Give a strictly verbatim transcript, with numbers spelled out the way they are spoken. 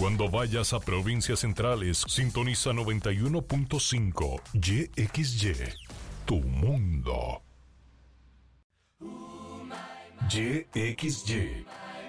Cuando vayas a provincias centrales, sintoniza noventa y uno punto cinco Y X Y, tu mundo. Y X Y,